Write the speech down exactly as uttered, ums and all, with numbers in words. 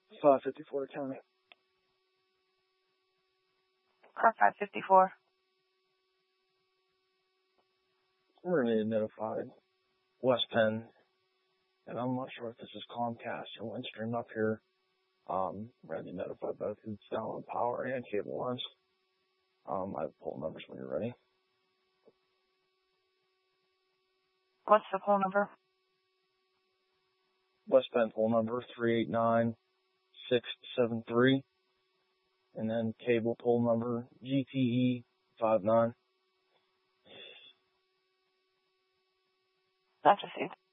five fifty-four County. Car five fifty-four. We're going to need notified West Penn, and I'm not sure if this is Comcast or Windstream up here. Um, we're going to need notified both who's down on power and cable lines. Um, I have poll numbers when you're ready. What's the poll number? West Penn poll number three eight nine six seven three, and then cable poll number G T E five nine. That's a